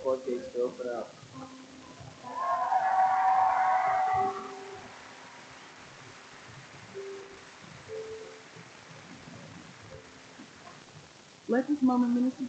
floodgates to open up. Let this moment minister